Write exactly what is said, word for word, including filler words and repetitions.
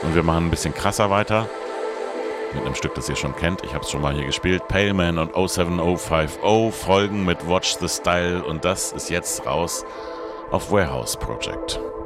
Und wir machen ein bisschen krasser weiter. Mit einem Stück, das ihr schon kennt. Ich habe es schon mal hier gespielt. Pale Man und oh seven oh five oh folgen mit Watch the Style. Und das ist jetzt raus auf Warehouse Project.